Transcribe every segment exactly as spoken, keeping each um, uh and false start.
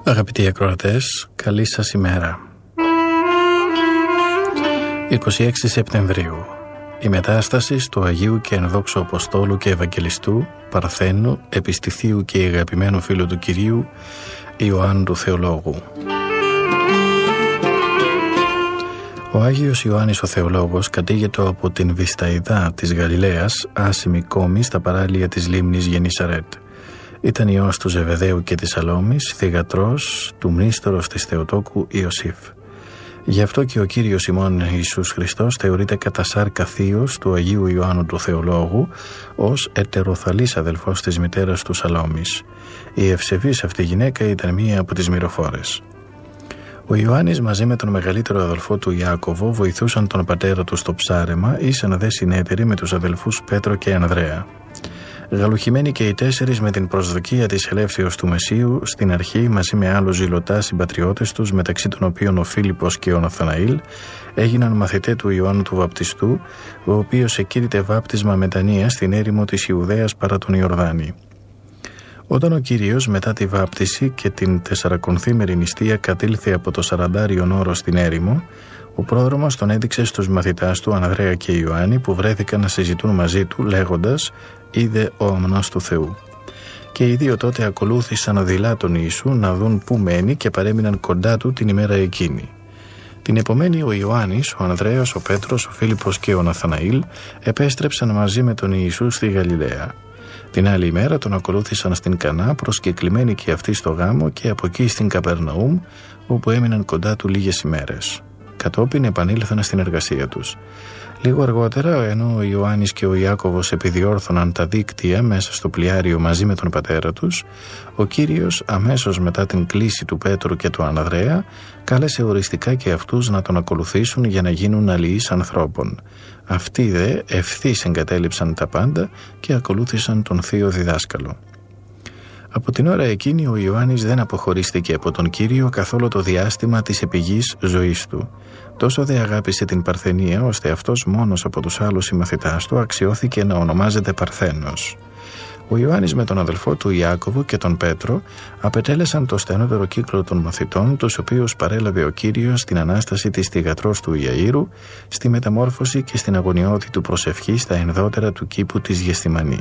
Αγαπητοί ακροατές, καλή σας ημέρα. είκοσι έξι Σεπτεμβρίου. Η μετάσταση του Αγίου και Ενδόξου Αποστόλου και Ευαγγελιστού, Παρθένου, επιστηθείου και αγαπημένου φίλου του Κυρίου, Ιωάννου του Θεολόγου. Ο Άγιος Ιωάννης ο Θεολόγος κατήγεται από την Βισταϊδά της Γαλιλαίας, άσημη κόμη στα παράλια της λίμνης Γενισαρέτ. Ήταν ιός του Ζεβεδαίου και της Σαλόμης, θυγατρός του μνήστορος της Θεοτόκου Ιωσήφ. Γι' αυτό και ο Κύριος ημών Ιησούς Χριστός θεωρείται κατά σάρκα θείος του Αγίου Ιωάννου του Θεολόγου, ως ετεροθαλής αδελφός της μητέρας του Σαλόμης. Η ευσεβής αυτή γυναίκα ήταν μία από τις μυροφόρες. Ο Ιωάννης μαζί με τον μεγαλύτερο αδελφό του Ιάκωβο βοηθούσαν τον πατέρα του στο ψάρεμα, ήσαν δε συνέτεροι με τους αδελφούς Πέτρο και Ανδρέα. Γαλουχημένοι και οι τέσσερις με την προσδοκία της ελεύσεως του Μεσσίου, στην αρχή μαζί με άλλους ζηλωτά συμπατριώτες τους, μεταξύ των οποίων ο Φίλιππος και ο Ναθαναήλ, έγιναν μαθητέ του Ιωάννου του Βαπτιστού, ο οποίος εκήρυτε βάπτισμα μετανοίας στην έρημο της Ιουδαίας παρά τον Ιορδάνη. Όταν ο Κύριος μετά τη βάπτιση και την τεσσαρακονθήμερη νηστεία κατήλθε από το σαραντάριον όρο στην έρημο, ο πρόδρομος τον έδειξε στους μαθητάς του Ανδρέα και Ιωάννη, που βρέθηκαν να συζητούν μαζί του λέγοντας «Είδε ο αμνός του Θεού». Και οι δύο τότε ακολούθησαν δειλά τον Ιησού να δουν πού μένει και παρέμειναν κοντά του την ημέρα εκείνη. Την επομένη ο Ιωάννης, ο Ανδρέας, ο Πέτρος, ο Φίλιππος και ο Ναθαναήλ επέστρεψαν μαζί με τον Ιησού στη Γαλιλαία. Την άλλη ημέρα τον ακολούθησαν στην Κανά, προσκεκλημένοι και αυτοί στο γάμο, και από εκεί στην Καπερναούμ, όπου έμειναν κοντά του λίγες ημέρες. Κατόπιν επανήλθαν στην εργασία τους. Λίγο αργότερα, ενώ ο Ιωάννης και ο Ιάκωβος επιδιόρθωναν τα δίκτυα μέσα στο πλοιάριο μαζί με τον πατέρα τους, ο Κύριος αμέσως μετά την κλήση του Πέτρου και του Ανδρέα κάλεσε οριστικά και αυτούς να τον ακολουθήσουν για να γίνουν αλληλείς ανθρώπων. Αυτοί δε ευθύς εγκατέλειψαν τα πάντα και ακολούθησαν τον θείο διδάσκαλο. Από την ώρα εκείνη ο Ιωάννης δεν αποχωρίστηκε από τον Κύριο καθόλου το διάστημα της επιγής ζωής του. Τόσο δε αγάπησε την Παρθενία, ώστε αυτός μόνος από τους άλλους συμμαθητάς του αξιώθηκε να ονομάζεται Παρθένος. Ο Ιωάννης με τον αδελφό του Ιάκωβο και τον Πέτρο απετέλεσαν το στενότερο κύκλο των μαθητών, τους οποίους παρέλαβε ο Κύριος στην Ανάσταση της θυγατρός του Ιαΐρου, στη μεταμόρφωση και στην αγωνιώδη του προσευχή στα ενδότερα του κήπου της Γεσθημανή.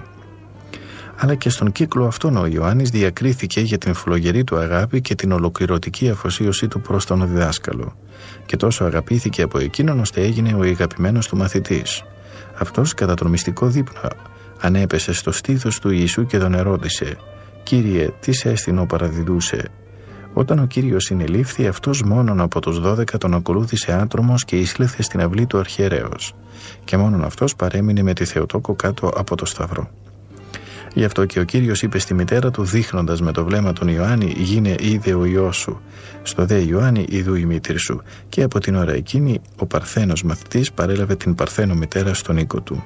Αλλά και στον κύκλο αυτόν ο Ιωάννης διακρίθηκε για την φλογερή του αγάπη και την ολοκληρωτική αφοσίωσή του προς τον διδάσκαλο. Και τόσο αγαπήθηκε από εκείνον, ώστε έγινε ο αγαπημένος του μαθητής. Αυτός κατά τον μυστικό δείπνο ανέπεσε στο στήθος του Ιησού και τον ερώτησε «Κύριε, τι σε έστεινο παραδιδούσε?» Όταν ο Κύριος συνελήφθη, αυτός μόνον από τους δώδεκα τον ακολούθησε άτρομος και εισήλθε στην αυλή του αρχιερέως. Και μόνον αυτός παρέμεινε με τη Θεοτόκο κάτω από το σταυρό. Γι' αυτό και ο Κύριος είπε στη μητέρα του, δείχνοντας με το βλέμμα τον Ιωάννη «Γίνε είδε ο Υιός σου, στο δε Ιωάννη ιδού η μήτρη σου». Και από την ώρα εκείνη ο Παρθένος μαθητής παρέλαβε την Παρθένο μητέρα στον οίκο του.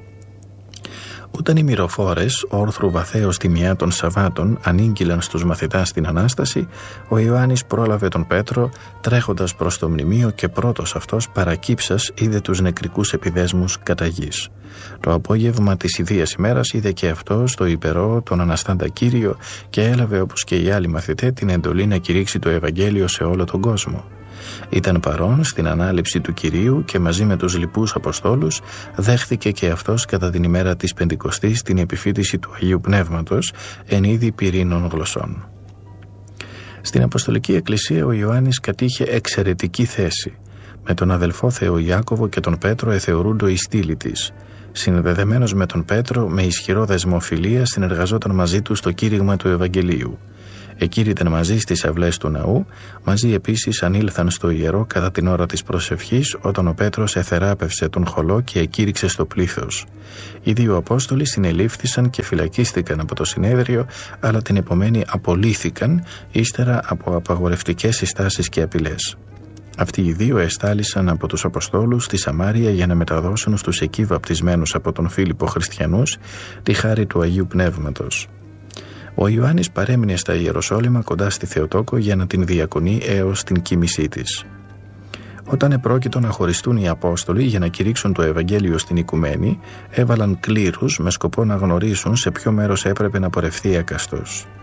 Όταν οι μυροφόρες, όρθρου βαθέως τιμιά των Σαββάτων, ανήγγυλαν στους μαθητάς την Ανάσταση, ο Ιωάννης πρόλαβε τον Πέτρο, τρέχοντας προς το μνημείο, και πρώτος αυτός παρακύψας είδε τους νεκρικούς επιδέσμους κατά γης. Το απόγευμα της ιδίας ημέρας είδε και αυτός το υπερό, τον Αναστάντα Κύριο, και έλαβε όπως και οι άλλοι μαθητές την εντολή να κηρύξει το Ευαγγέλιο σε όλο τον κόσμο. Ήταν παρόν στην ανάληψη του Κυρίου και μαζί με τους λοιπούς Αποστόλους δέχθηκε και αυτός κατά την ημέρα της Πεντηκοστής την επιφύτηση του Αγίου Πνεύματος εν είδη πυρήνων γλωσσών. Στην Αποστολική Εκκλησία ο Ιωάννης κατήχε εξαιρετική θέση. Με τον αδελφό Θεό Ιάκωβο και τον Πέτρο εθεωρούντο η στήλη της. Συνδεδεμένος με τον Πέτρο με ισχυρό δεσμό φιλίας, συνεργαζόταν μαζί του στο κήρυγμα του Ευαγγελίου. Εκήρυταν μαζί στις αυλές του ναού, μαζί επίσης ανήλθαν στο ιερό κατά την ώρα της προσευχής, όταν ο Πέτρος εθεράπευσε τον χολό και εκήρυξε στο πλήθος. Οι δύο Απόστολοι συνελήφθησαν και φυλακίστηκαν από το συνέδριο, αλλά την επομένη απολύθηκαν ύστερα από απαγορευτικές συστάσεις και απειλές. Αυτοί οι δύο εστάλησαν από τους Αποστόλους στη Σαμάρια για να μεταδώσουν στους εκεί βαπτισμένους από τον Φίλιππο χριστιανούς τη χάρη του Αγίου Πνεύματος. Ο Ιωάννης παρέμεινε στα Ιεροσόλυμα κοντά στη Θεοτόκο για να την διακονεί έως την κοίμησή της. Όταν επρόκειτο να χωριστούν οι Απόστολοι για να κηρύξουν το Ευαγγέλιο στην Οικουμένη, έβαλαν κλήρους με σκοπό να γνωρίσουν σε ποιο μέρος έπρεπε να πορευθεί έκαστος.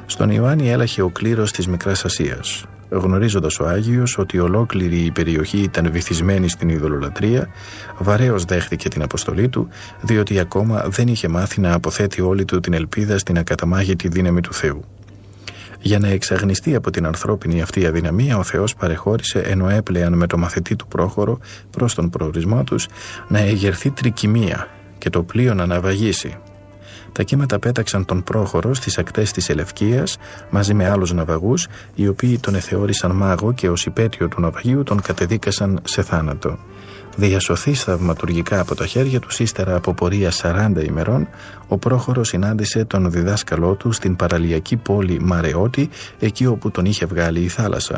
Στον Ιωάννη έλαχε ο κλήρος της Μικράς Ασίας. Γνωρίζοντας ο Άγιος ότι ολόκληρη η περιοχή ήταν βυθισμένη στην ειδωλολατρία, βαρέως δέχτηκε την αποστολή του, διότι ακόμα δεν είχε μάθει να αποθέτει όλη του την ελπίδα στην ακαταμάγητη δύναμη του Θεού. Για να εξαγνιστεί από την ανθρώπινη αυτή αδυναμία, ο Θεός παρεχώρησε, ενώ έπλεαν με το μαθητή του Πρόχορο προς τον προορισμό τους, να εγερθεί τρικυμία και το πλοίο να ναυαγήσει. Τα κύματα πέταξαν τον Πρόχορο στις ακτές της Ελευκίας μαζί με άλλους ναυαγούς, οι οποίοι τον εθεώρησαν μάγο και ως υπέτειο του ναυαγίου τον κατεδίκασαν σε θάνατο. Διασωθείς θαυματουργικά από τα χέρια τους, ύστερα από πορεία σαράντα ημερών, ο Πρόχορος συνάντησε τον διδάσκαλό του στην παραλιακή πόλη Μαρεώτη, εκεί όπου τον είχε βγάλει η θάλασσα.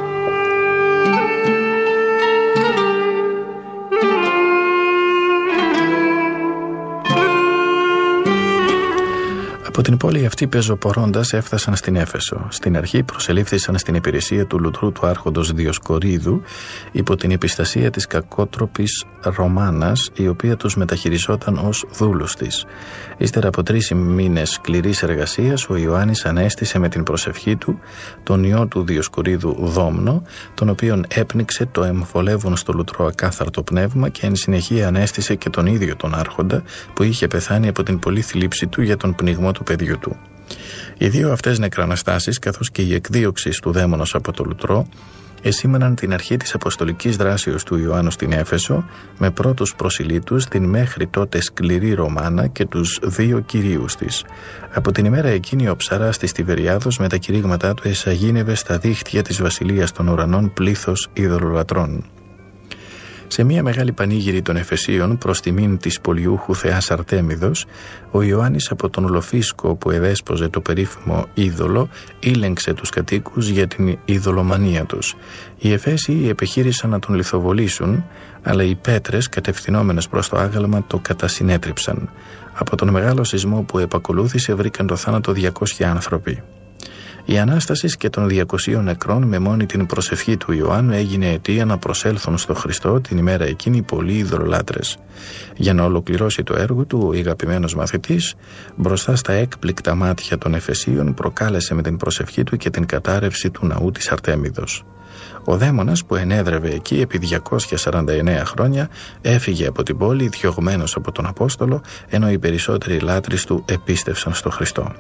Από την πόλη αυτή πεζοπορώντας έφτασαν στην Έφεσο. Στην αρχή προσελήφθησαν στην υπηρεσία του λουτρού του άρχοντος Διοσκορίδου υπό την επιστασία της κακότροπης Ρωμάνας, η οποία τους μεταχειριζόταν ως δούλους της. Ύστερα από τρεις μήνες σκληρής εργασίας, ο Ιωάννης ανέστησε με την προσευχή του τον ιό του Διοσκορίδου Δόμνο, τον οποίον έπνιξε το εμβολεύον στο λουτρό ακάθαρτο πνεύμα, και εν συνεχεία ανέστησε και τον ίδιο τον άρχοντα, που είχε πεθάνει από την πολλή θλίψη του για τον πνιγμό του παιδιού του. Οι δύο αυτές νεκραναστάσεις, καθώς και η εκδίωξη του δαίμονος από το λουτρό, εσήμαναν την αρχή της αποστολικής δράσεως του Ιωάννου στην Έφεσο, με πρώτους προσιλήτους την μέχρι τότε σκληρή Ρωμάνα και τους δύο κυρίους της. Από την ημέρα εκείνη ο ψαράς της Τιβεριάδος με τα κηρύγματά του εσαγίνευε στα δίχτυα της βασιλείας των ουρανών πλήθος ειδωλολατρών. Σε μια μεγάλη πανήγυρη των Εφεσίων προς τιμήν της πολιούχου θεάς Αρτέμιδος, ο Ιωάννης από τον Λοφίσκο που εδέσποζε το περίφημο είδωλο ήλεγξε τους κατοίκους για την ειδωλομανία τους. Οι Εφέσιοι επιχείρησαν να τον λιθοβολήσουν, αλλά οι πέτρες κατευθυνόμενες προς το άγαλμα το κατασυνέτριψαν. Από τον μεγάλο σεισμό που επακολούθησε βρήκαν το θάνατο διακόσιοι άνθρωποι. Η Ανάσταση και των διακοσίων νεκρών με μόνη την προσευχή του Ιωάννου έγινε αιτία να προσέλθουν στο Χριστό την ημέρα εκείνη πολλοί ειδωλολάτρες. Για να ολοκληρώσει το έργο του, ο αγαπημένος μαθητής, μπροστά στα έκπληκτα μάτια των Εφεσίων, προκάλεσε με την προσευχή του και την κατάρρευση του ναού της Αρτέμιδος. Ο δαίμονας που ενέδρευε εκεί επί διακόσια σαράντα εννέα χρόνια έφυγε από την πόλη διωγμένος από τον Απόστολο, ενώ οι περισσότεροι λάτρεις του επίστευσαν στο Χριστό.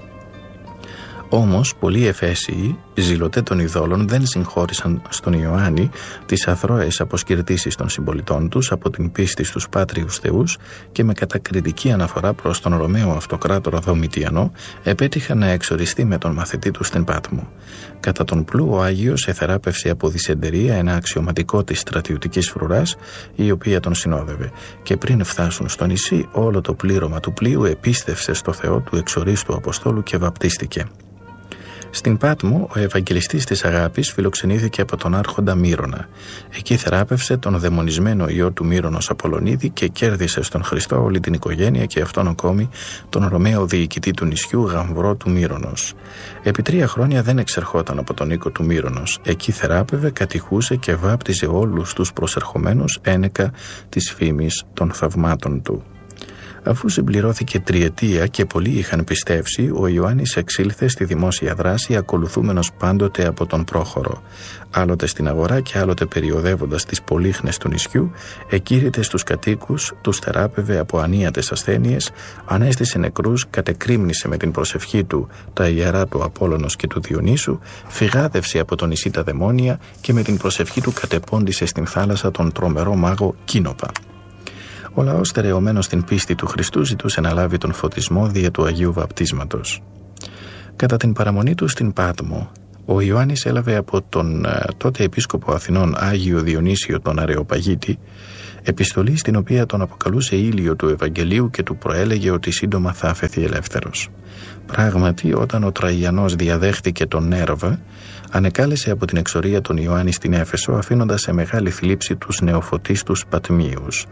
Όμως, πολλοί Εφέσιοι, ζηλωτέ των ειδόλων, δεν συγχώρησαν στον Ιωάννη τις αθρώες αποσκυρτήσεις των συμπολιτών τους από την πίστη στους πάτριους θεούς και με κατακριτική αναφορά προς τον Ρωμαίο αυτοκράτορα Δομητιανό επέτυχαν να εξοριστεί με τον μαθητή του στην Πάτμο. Κατά τον πλού ο Άγιος εθεράπευσε από δυσεντερία ένα αξιωματικό της στρατιωτικής φρουράς, η οποία τον συνόδευε, και πριν φτάσουν στο νησί όλο το πλήρωμα του πλοίου επίστευσε στο Θεό του εξορίστου Αποστόλου και βαπτίστηκε. Στην Πάτμο, ο Ευαγγελιστής της Αγάπης φιλοξενήθηκε από τον άρχοντα Μύρονα. Εκεί θεράπευσε τον δαιμονισμένο ιό του Μύρονος Απολλωνίδη και κέρδισε στον Χριστό όλη την οικογένεια και αυτόν ακόμη τον Ρωμαίο διοικητή του νησιού Γαμβρό του Μύρονος. Επί τρία χρόνια δεν εξερχόταν από τον οίκο του Μύρονος. Εκεί θεράπευε, κατηχούσε και βάπτιζε όλους τους προσερχομένους ένεκα της φήμης των θαυμάτων του. Αφού συμπληρώθηκε τριετία και πολλοί είχαν πιστεύσει, ο Ιωάννης εξήλθε στη δημόσια δράση ακολουθούμενος πάντοτε από τον Πρόχορο. Άλλοτε στην αγορά και άλλοτε περιοδεύοντας τις πολύχνες του νησιού, εκήρυτε στους κατοίκους, τους θεράπευε από ανίατες ασθένειες, ανέστησε νεκρούς, κατεκρύμνησε με την προσευχή του τα ιερά του Απόλλωνος και του Διονύσου, φυγάδευσε από το νησί τα δαιμόνια και με την προσευχή του κατεπώντησε στην θάλασσα τον τρομερό μάγο Κίνοπα. Ο λαός, στερεωμένος στην πίστη του Χριστού, ζητούσε να λάβει τον φωτισμό δια του Αγίου Βαπτίσματος. Κατά την παραμονή του στην Πάτμο, ο Ιωάννης έλαβε από τον τότε επίσκοπο Αθηνών Άγιο Διονύσιο τον Αρεοπαγίτη επιστολή, στην οποία τον αποκαλούσε ήλιο του Ευαγγελίου και του προέλεγε ότι σύντομα θα αφαιθεί ελεύθερος. Πράγματι, όταν ο Τραϊανός διαδέχτηκε τον Νέρβα, ανεκάλεσε από την εξορία τον Ιωάννη στην Έφεσο, αφήνοντας σε μεγάλη θλίψη τους νεοφωτίστους Πατμίους.